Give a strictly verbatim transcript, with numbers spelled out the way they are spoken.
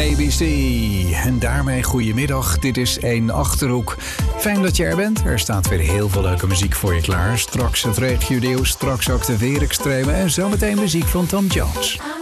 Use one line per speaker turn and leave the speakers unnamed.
A B C. En daarmee goedemiddag, dit is één Achterhoek. Fijn dat je er bent. Er staat weer heel veel leuke muziek voor je klaar. Straks het regio-nieuws, straks ook de weerextremen en zometeen muziek van Tom Jones.